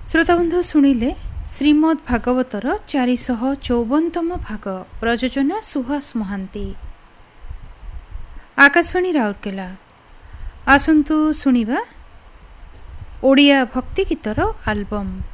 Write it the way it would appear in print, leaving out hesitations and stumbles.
ଶ୍ରୋତାବନ୍ଧୁ ଶୁଣିଲେ ଶ୍ରୀମଦ୍ ଭାଗବତର 454ତମ ଭାଗ। ପ୍ରଯୋଜନା ସୁହାସ ମହାନ୍ତି। ଆକାଶବାଣୀ ରାଉରକେଲା। ଆସନ୍ତୁ ଶୁଣିବା ଓଡ଼ିଆ ଭକ୍ତି ଗୀତର ଆଲବମ୍।